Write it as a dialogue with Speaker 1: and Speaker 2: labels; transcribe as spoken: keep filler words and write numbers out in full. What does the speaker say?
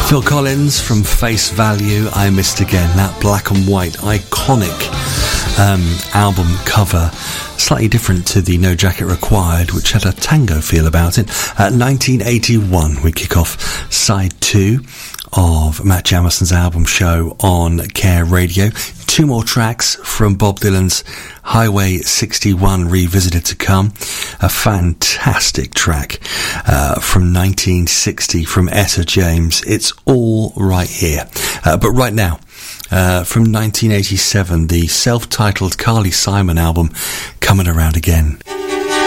Speaker 1: Phil Collins from Face Value, I Missed Again. That black and white iconic um, album cover, slightly different to the No Jacket Required, which had a tango feel about it. Uh, nineteen eighty-one, we kick off side two of Matt Jamison's album show on Care Radio. Two more tracks from Bob Dylan's Highway sixty-one Revisited to come. A fantastic track uh, from nineteen sixty from Etta James. It's all right here. Uh, but right now, uh, from nineteen eighty-seven, the self-titled Carly Simon album coming around again.